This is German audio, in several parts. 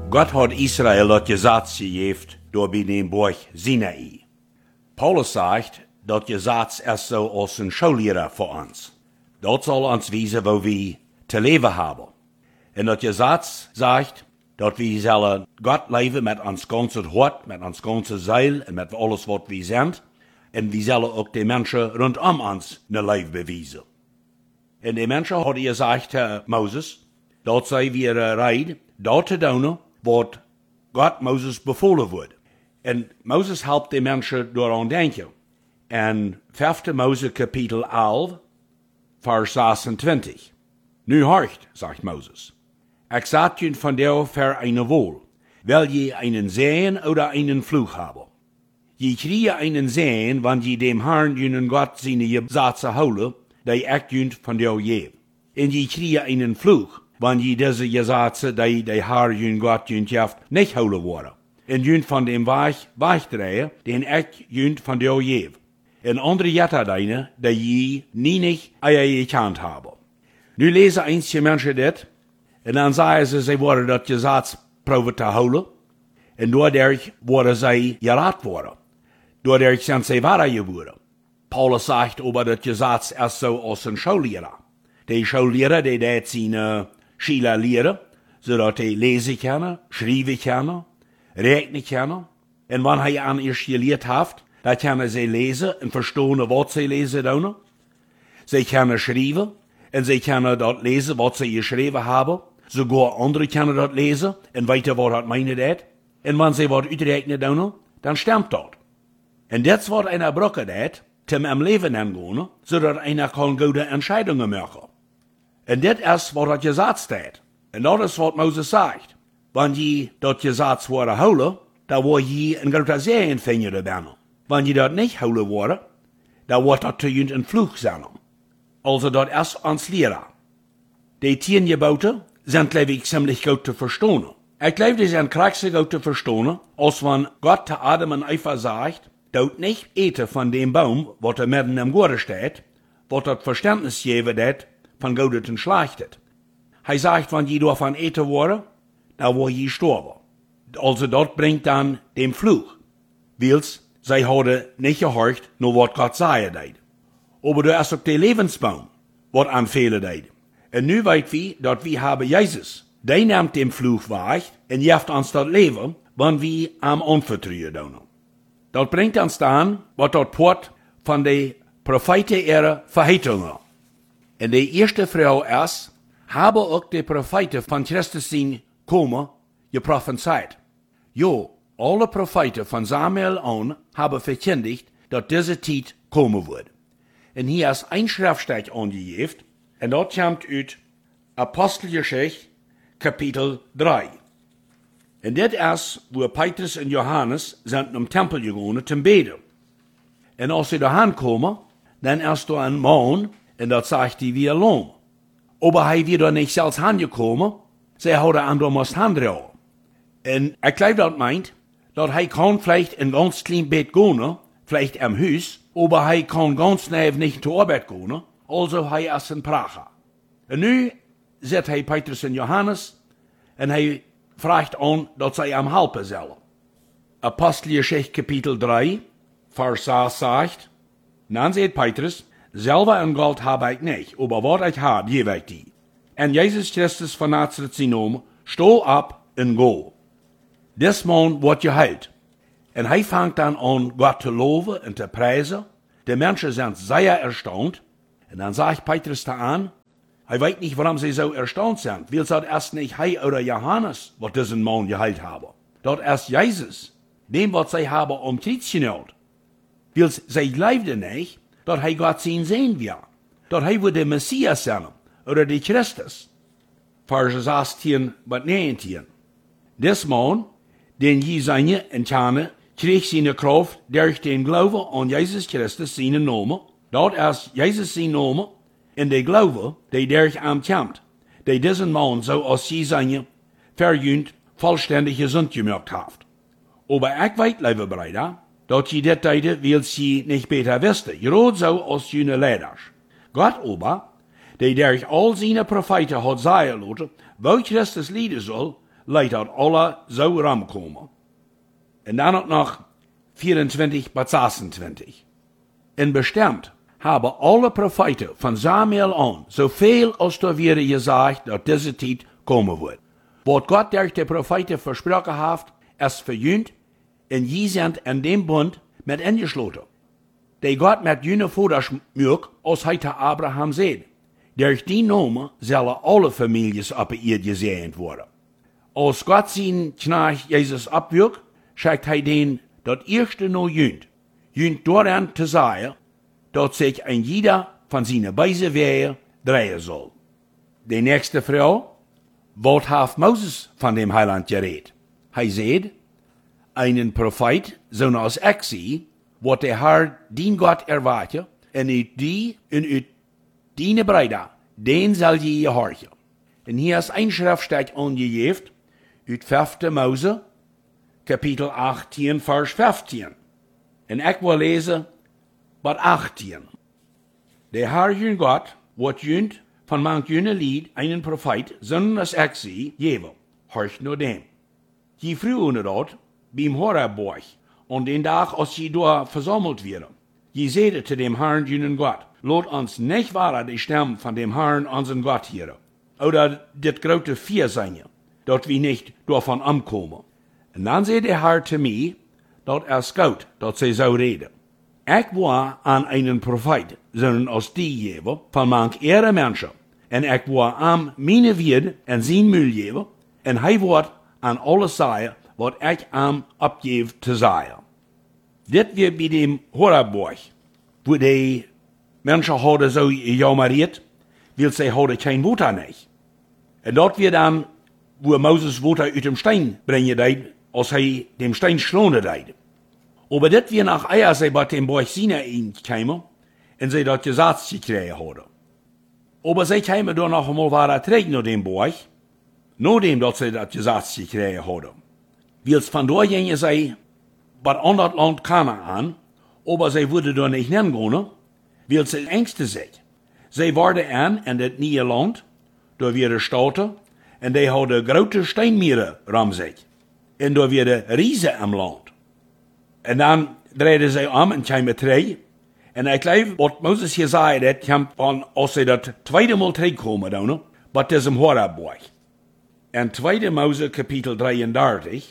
Gott hat Israel dat Gesetz gegeben, door bij den Berg Sinai. Paulus sagt, dat Gesetz ist so als ein Schullehrer für uns. Dat soll uns wiesen, wo wir zu leben haben. Und dat Gesetz sagt, dat wir sollen Gott leben mit uns ganzes Hart, mit uns ganzes Seil und mit alles, was wir sind. Und wir sollen auch den Menschen rund um uns ne Leben beweisen. Und die Menschen hat gesagt, Moses, dat sei wir reid, dat te doen, wat Gott Moses befohlen wurde. Und Moses helpt die Menschen daran denken. In 5. Mose Kapitel 11, Vers 26. Nu horcht, sagt Moses. Ich sag jün von der für eine Wohl, will je einen Sehen oder einen Fluch haben. Je kriege einen Sehen, wenn je dem Herrn jünen Gott seine Gesetze holen, die echt jün von der je. Und je kriege einen Fluch, wenn je diese Gesetze, die Herr jün Gott jün jaft, nicht holen wollen. Und jün von dem Weichdrehen, den echt jün von der je. Und andere Jetterdeine, die je nie nicht eier gekannt haben. Nu lesen einige Menschen das, und dann sagen sie wollen das Gesetz proben zu holen, und dadurch worden sie gerat worden. Dadurch sind sie weiter geworden. Paulus sagt aber, das Gesetz ist so als ein Schullehrer. Die Schullehrer, die das seine Schüler lehren, sodass die lesen können, schreiben können, rechnen können. Und wenn er an ihr gelehrt hat, dann können sie lesen und verstehen, was sie lesen. Sie können schreiben, und sie können dort lesen, was sie geschrieben haben. Sogar andere können dort lesen und weiter, was das meint das. Und wenn sie was uitrechnen tun, dann stimmt das. Und das wird einer brauchen das, zum am Leben angehen, sodass einer kann gute Entscheidungen machen. Und das ist, was das Gesetz steht. Und das ist, was Moses sagt. Wenn die das Gesetz wollen holen, dann wird je ein guter Segen finden werden. Wenn die das nicht holen wollen, dann wird das zu ein Fluch sein. Also das ist uns Lehrer. Die 10 Gebote sind, glaube ich, ziemlich gut zu verstehen. Ich glaube, die sind kraxig gut zu verstehen, als wenn Gott zu Adam und Eva sagt, dort nicht eten von dem Baum, was da mitten im Garten steht, was das Verständnis geben wird, von Gutes und Schlechtes. Er sagt, wenn die davon eten wollen, dann wird je sterben. Also dort bringt dann den Fluch, weil sie haben nicht gehorcht, nur was Gott sagen hat. Aber da ist auch der Lebensbaum, was anfehlen hat. Und nu weet wir, dass wir haben Jesus. Der nimmt den Fluch weg und gibt uns das Leben, wenn wir am Unvertrauen tun. Das bringt uns dann, was dort Port von den Propheten ihrer Verheißungen. Und die erste Frau ist, haben auch die Propheten von Christus sein Kommen geprophezeit. Jo, alle Propheten von Samuel an haben verkündigt, dass diese Zeit kommen wird. Und hier ist ein Schriftstück angegeben, und dort kommt aus Apostelgeschichte, Kapitel 3. Und das ist, wo Petrus und Johannes sind im Tempel gegangen zum Beten. Und als sie da kommen, dann ist da ein Mann, und das sagt die wie allein. Aber er wird da nicht selbst angekommen, sie hat an da muss handeln. Und ich glaube, das meint, dass er kann vielleicht ein ganz kleines Bett gehen, vielleicht am Haus, aber er kann ganz nahe nicht zur Arbeit gehen, also er ist ein Pracher. Und nu zet hij Petrus en Johannes en hij fragt an, dass sie am helpen sollen. Apostelgeschichte Kapitel 3, Vers 6 sagt, dann sagt Petrus, selber ein Gold habe ich nicht, aber was ich habe, gebe ich dir. Und Jesus Christus von Nazareth sein Name, steh ab und go. Des Mann wird geheilt. Und er fängt dann an, Gott zu loben und zu preisen. Die Menschen sind sehr erstaunt. Und dann sagt Petrus da an, ich weiß nicht, warum sie so erstaunt sind. Weil es erst nicht Hei oder Johannes, was diesen Mann geheilt haben. Dort erst Jesus, dem, was sie haben, Kreuz genäht. Weil sie glaubten nicht, dass er Gott sehen wird. Dass er der Messias sein, oder der Christus. Vers 18 bis 19. Des Mann, den je seine Entane, kriegt seine Kraft durch den Glauben an Jesus Christus, seinen Namen. Dort ist Jesus sein Name, in der Glaube, der durch am kommt, der diesen Mann so als je seine verjühnt, vollständig gesund gemacht hat. Aber ich weiß, liebe Brüder, dass je das Teide, weil sie nicht besser wüsste, gerade so als jene Leder. Gott aber, der durch all seine Propheten hat sagen lassen, wo Christus leiden soll, Leid hat alle so rankommen. Und dann auch noch 24 bis 26. Und bestimmt haben alle Propheten von Samuel an so viel als da wäre gesagt, dass diese Zeit kommen wird. Was Gott durch die Propheten versprochen hat, ist verjüngt und je sind in dem Bund mit eingeschlossen. Der Gott mit jene Vatersmürk, als heute Abraham sieht. Durch die Namen sollen alle Familien auf der Erde gesehen werden. Als Gott seinen Knecht Jesus abwirkt, schickt er den das erste noch jünt daran zu sagen, dass sich ein jeder von seinen beiden Wegen drehen soll. Die nächste Frau, was hat Moses von dem Heiland geredet? Er sagt, einen Prophet, so als ich sie, wat der Herr, dien Gott erwarte, en uit die en uit diene Brüder, den soll je gehorchen. En hier ist ein Schriftstück angegeben, uit 5. Mose, Kapitel 18, Vers 15. En ich will lesen, bis 18. Der Herr, jün Gott, wat jünt von manch jüne Lied einen Prophet, sondern als ich sie, gebe, horcht nur dem. Je früher dort, beim Horabborg, und den Tag, als sie dort versammelt werden. Je seht zu dem Herrn, jünen Gott, lot uns nicht wahr die Stimme von dem Herrn, unseren Gott hören. Oder das große Vier sein, dort wir nicht davon ankommen. Und dann sagt der Herr zu mir, dort es gut, dort sie so reden. Ich war an einen Prophet, sondern als die geben, von manch ihre Menschen. Und ich war an meine Wied und sein Müll geben, und er wird an alles sagen, was ich am abgebe zu sagen. Das wird bei dem Horabborg, wo die Menschen haben so jammeriert, weil sie haben kein Wasser nicht. Und dort wird dann, wo Moses Wasser aus dem Stein bringen deit, als er dem Stein schlonen deit. Aber das wird nach Eier sie bei dem Borg Sinai kämen, und sie dort Gesetz gekriegt haben. Aber sie kämen dann noch einmal weiter trägt nach dem Borg, nachdem dass sie das Gesetz gekriegt haben. Weil es von dort gingen sie, bei anderes Land Kanaan, aber sie würde da nicht hingehen, weil sie Ängste sind. Sie waren in das neue Land, da wäre Städte, und die hadden große Steinmeere rum sich. Und da wäre Riesen am Land. Und dann drehten sie und kamen drei. Und ich glaube, was Moses hier sagt, das kam, als sie das zweite Mal zurückkommen, dann, bei diesem Horabborg. In 2. Mose, Kapitel 33,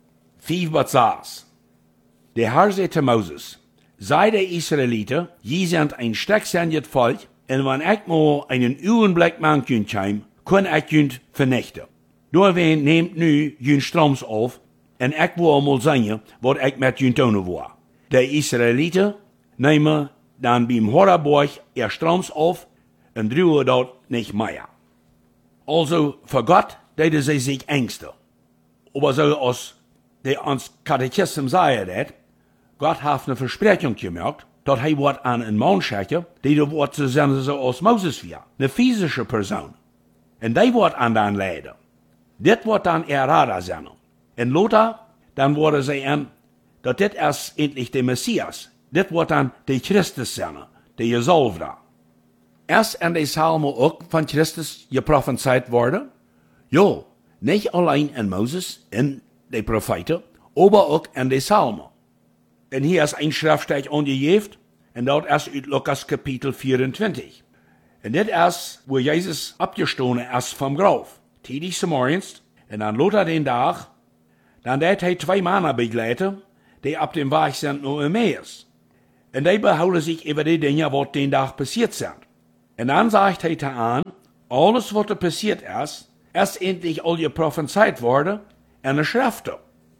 5 bis 6. Der Herr sagte zu Moses, sei der Israeliter, je sind ein stecksandiges Volk, und wenn ich mal einen Augenblick machen kann ich ihn vernichten. Deswegen nehmt nu jün Stroms auf, und ich will mal sagen, was ich mit jün tun will. Der Israeliter nehmen dann beim Horabborg ihr Stroms auf und drüben dort nicht mehr. Also, für Gott, deden sie sich Ängste. Aber so als der uns Katechismus sagt, Gott hat eine Versprechung gemacht, dass er wird an einen Mann schicken, der wird zu sein, so als Moses war. Eine physische Person. Und der wird an dann leiden. Das wird dann ihr Radar sein. Und Lothar, dann wurde sie an, dass das ist endlich der Messias. Das wird dann der Christus sein, der Gesalbte. Erst in der Psalmen auch von Christus geprophezeit wurde. Ja, nicht allein in Moses, in die Propheten, aber auch in die Psalmen. Und hier ist ein Schriftstück angegeben, und dort ist aus Lukas Kapitel 24. Und das ist, wo Jesus abgestoßen ist vom Grab. Tätig zum Morgens, und dann lot den Tag, dann hat er 2 Männer begleitet, die ab dem Weg sind nach Emmaus. Und die behalten sich über die Dinge, was den Tag passiert sind. Und dann sagt er an, alles, was da passiert ist endlich all geprophezeit worden in der Schrift.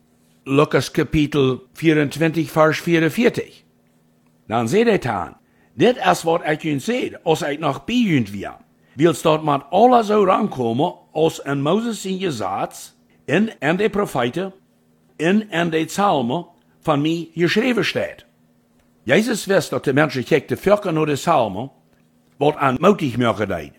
Lukas Kapitel 24, Vers 44. Dann seht ihr an, das ist, was ich ihnen sehe, als ich noch bei ihnen war. Willst dort mal alle so rankommen, als in Moses in Gesetz, in die Propheten, in die Psalmen von mir geschrieben steht. Jesus wist dat de mensen kijken vaker naar de psalmen, wat aan moedig maken deed.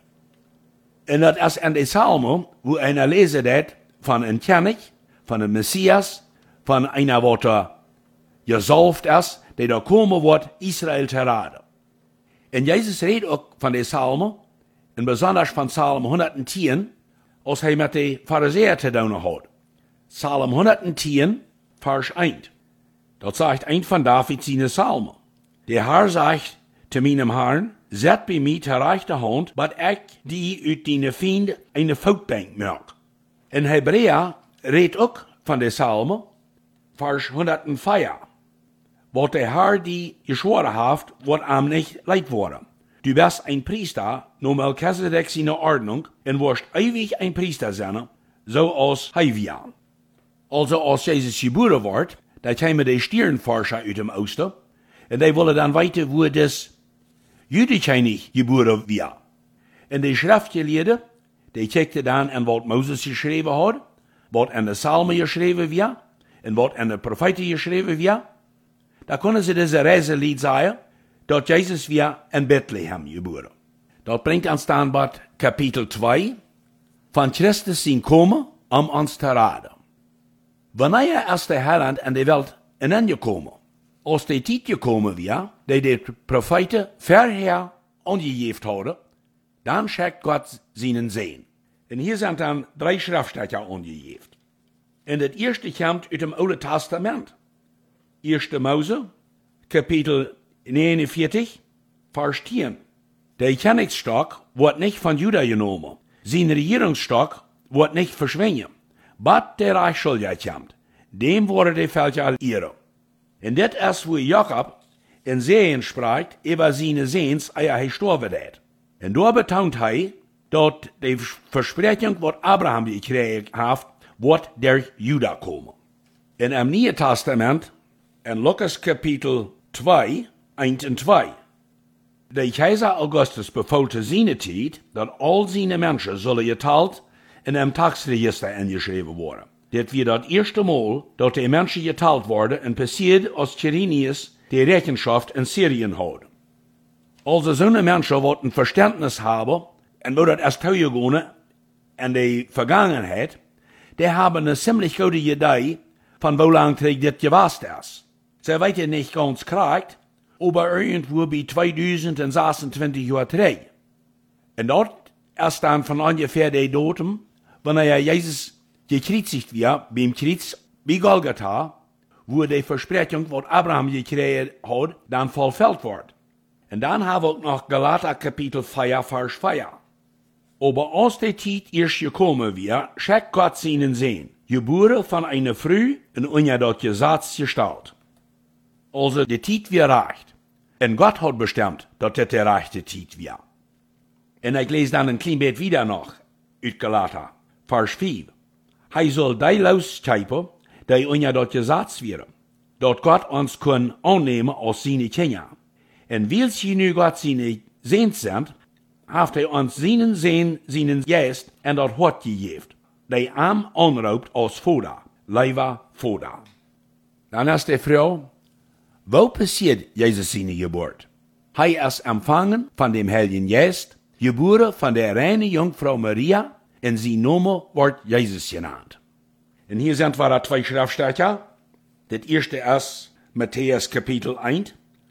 En dat is in de psalmen, wo einer lezen dat van een König, van een Messias, van einer wat gesalbt is, die da komen wordt Israël te raden. En Jezus redt ook van de psalmen, en besonders van Psalm 110, als hij met de Pharisäer te doen had. Psalm 110, vers 1. Dat zegt een van Davids zijn psalmen. De Herr zegt te meinem Herrn, zet bij mij ter rechte hand, dat ik die uit die vrienden een voetbank maak. In Hebräer redt ook van de psalmen, vers 104. Wat de Herr die geschworen heeft, wordt hem niet leid worden. Du bist ein Priester, nur Melchizedek seine Ordnung, en wirst ewig ein Priester sein, so als hij wir. Also als Jezus geboren wordt, dat kwamen de Sternforscher uit dem Oosten, en die willen dan weten wo das Jüdisch geboren wird. En de Schriftgeleerden, die kijkten dan aan wat Moses geschreven had, wat in de Psalmen geschreven wird, en wat in de Propheten geschreven wird. Da kunnen ze deze Reiselied zeggen, dat Jezus weer in Bethlehem geboren. Dat brengt ons dan bij kapitel 2 van Christus zijn komen om ons te raden. Wanneer is de Heiland in de wereld ineengekomen? Als de tijd gekomen weer, die de profeten verher aangegeven hadden, dan schickt God zijn Zehen. En hier zijn dan 3 Schriftstellen aangegeven. En het eerste komt uit het Oude Testament. 1. Mose, kapitel 49, vers 10. Der Königsstab wordt nicht von Juda genomen. Zijn Regierungsstab wordt nicht verschwingen. But der Reichschuldige kommt. Dem worden de Völker ehren. En dit is wo Jakob in Sehen spricht über seine Sehns, eer hij gestorben hat. En daar betont hij dat de Versprechung, wat Abraham gekregen heeft, wordt der Juda komen. In het Nieuwe Testament, in Lukas kapitel 2, 1 en 2. De keizer Augustus beval te zijn tijd dat al zijn mensen zullen geteld in een taxregister ingeschreven worden. Dit weer dat eerste Mal dat de mensen geteld worden en passiert als Quirinius de Rechenschaft in Syrien houdt. Also zo'n mensen wat een verständnis hebben en wo dat erst toegegaan in de vergangenheid, die hebben een ziemlich goede idee van hoe lang dit geweest is. Ze weten niet ganz korrekt, aber irgendwo bei 2026 Jahren 3. En dat is dan van ongeveer de datum, wanneer Jezus gekreuzigt wird, beim Kreuz, bei Golgatha, wo die Versprechung, wat Abraham gekregen had, dan vervuld wordt. En dan hebben we ook nog Galater kapitel 4, vers 4. Aber als die tijd eerst gekomen wird, schickt Gott seinen Sohn, geboren van eine Frau en unter dat Gesetz gestalt. Also die tijd weer recht. En Gott hat bestimmt, dat dit de rechte tijd weer. En ik lees dan een klein beetje wieder nog, uit Galater, vers 5. Hij zal die loskijpen, die onder dat Gesetz werden, dat Gott ons kan aannemen als zijn Kinder. En weil sie nu Gott zijn Sehn sind, heeft hij ons zijn Sehn, zijn Geest en dat Hort gegeven, die hem aanroept als Vader, Leiva Vader. Dan is de vrouw, wo passiert Jezus zijn geboorte? Hij is empfangen van dem Heiligen Geest, geboren van der reine Jungfrau Maria, en zijn naam wordt Jezus genaamd. En hier zijn we 2 Schriftstellen. Het eerste is Matthäus kapitel 1,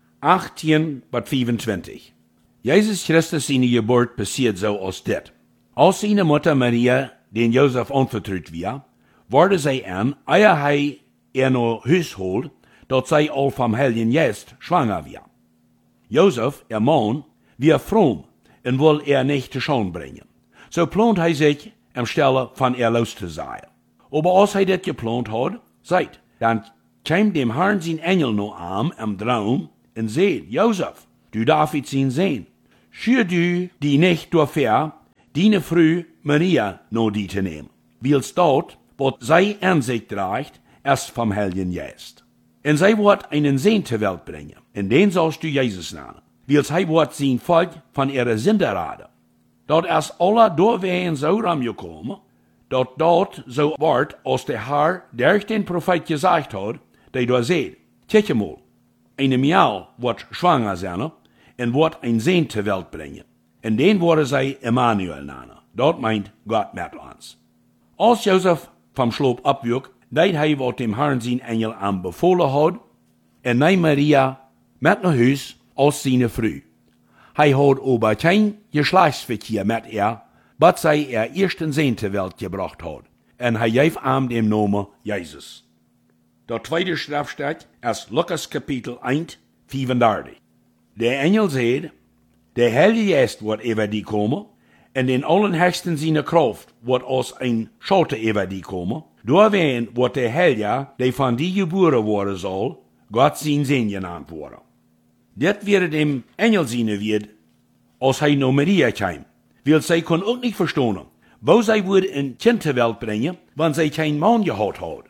18 tot 25. Jezus Christus zijn geboorte passiert zo als dit. Als zijn Mutter Maria den Josef anvertraut wird, worden zij aan, eer hij naar huis holt, dat zij al vom Heiligen Geest schwanger wird. Josef, ihr Mann, wird fromm en wil nicht te schauen bringen. So plant hij zich am Stelle von los zu sein. Aber als hij dit geplant had, seid, dan kwam dem Herrn zijn Engel noch am Traum en zei, Josef, du David zijn Sohn, schür du die nicht durchfair, deine Frau Maria noch die te nehmen. Wils dort, wat zij an sich trägt, ist vom Heiligen Geist. En zij wordt einen Sohn zur Welt bringen, en den sollst du Jesus nennen. Wils hij wordt zijn Volk van ihre Sünde raden. Dat is alle doorwegen zo ramgekomen, dat dat zo wordt als de Herr durch den Prophet gesagt hat, die da seht, kijk mal, eine Miaal wordt schwanger zijn, en wordt een Sohn zur Welt bringen. En den worden zij Emmanuel nennen. Dat meint Gott met ons. Als Josef vom Schlaf abwürgt, deed hij wat dem Herrn zijn Engel aanbevolen had, en neemt Maria met naar huis als zijn vrouw. Hij had aber kein Geschlechtsverkehr mit ihr, was sei ersten Sehn zur Welt gebracht hat. En hij geeft aan dem Namen Jesus. Der tweede Schriftstück ist Lukas Kapitel 1, 35. Der Engel sagt, der Heilige Geist wird über die kommen, en den Allerhöchsten seine Kraft wird aus ein Schatten über die kommen. Doorween wird der Heilige, der von die geboren worden soll, Gott sein Sohn genannt worden. Das wird dem Engel sein wird, als hij naar Maria kwam. Weil zij kon ook niet verstaan, wo zij würde een Kind ter Welt brengen, wanneer zij geen Mann gehad had.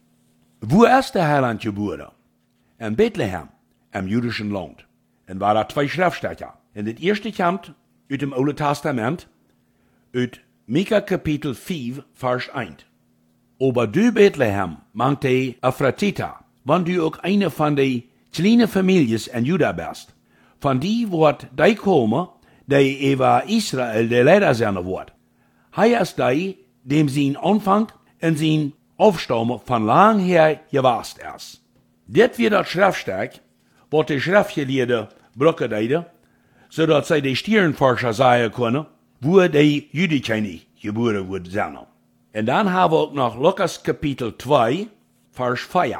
Wo ist der Heiland geboren? In Bethlehem, im jüdischen Land. En war da zwei Schriftstücke. En das erste kommt uit dem Oude Testament, uit Mika Kapitel 5, Vers 1. Aber du Bethlehem, mangt die Ephratita, wann du auch eine von den kleinen Familien in Juda bist. Von die wird die kommen, die über Israel der Leder sein wird. Hij ist die, dem sein Anfang und sein Aufstammen von lang her gewast ist. Dit wird das Schriftstück, was die Schriftgelehrten brücken deiden, zodat zij die Sternforscher sagen können, wo die Jüdichen geboren wird sein. Und dann haben wir auch noch Lukas Kapitel 2, Vers 4.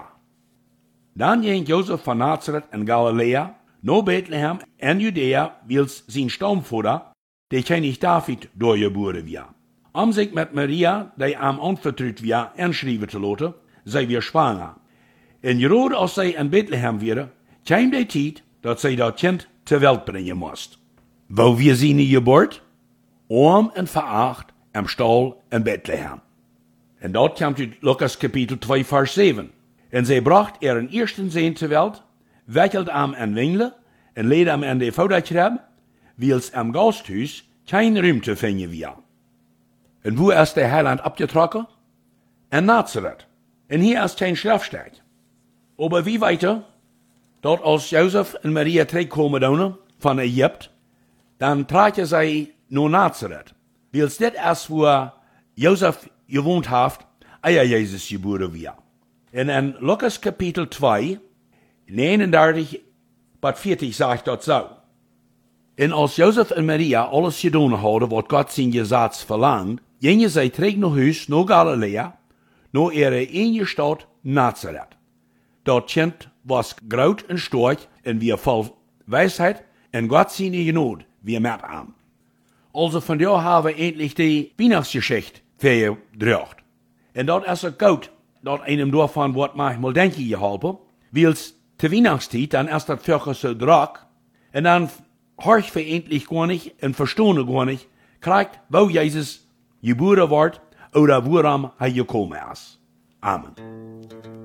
Dann ging Josef von Nazareth in Galiläa, nach Bethlehem in Judäa, weil sein Stammvater, der König David, durchgeboren war. Um sich mit Maria, die am anvertraut war, einschreiben zu lassen, sei wir schwanger. Und gerade als sie in Bethlehem waren, kam die Zeit, dass sie das Kind zur Welt bringen musste. Wo wir sie nie geboren? Arm und veracht im Stall in Bethlehem. Und dort kommt Lukas Kapitel 2, Vers 7. Und sie bracht ihren ersten Sohn zur Welt, wickelt am in Wingle und lädt am in die Vorderkrab, weil es am Gasthaus kein Raum zu finden war. Und wo ist der Heiland abgetrokken? In Nazareth. Und hier ist kein Schriftstück. Aber wie weiter? Dort als Josef und Maria terugkomen von Egypten, dann tragen sie nach Nazareth. Weil es das ist, wo Josef gewohnt hat, ehe Jesus geboren war. Und in Lukas Kapitel 2, 39 bis 40 sagt das so. Und als Josef und Maria alles getan hadden, wat Gott sein Gesetz verlangt, gingen sie terug nach Haus, nach Galiläa, nach ihrer enge Stadt Nazareth. Dort Kind was groot und stark und wir voll Weisheit und Gott seine Gnade wir mit an. Also von da haben wir endlich die Weihnachtsgeschichte vorgebracht. Und dort ist es gut, dort einem davon wird manchmal denken geholfen, weil es zur Weihnachtszeit, dann ist das Völker so drack, und dann horch wir endlich gar nicht und verstehen gar nicht, kriegt, wo Jesus geboren wird oder woran er gekommen ist. Amen.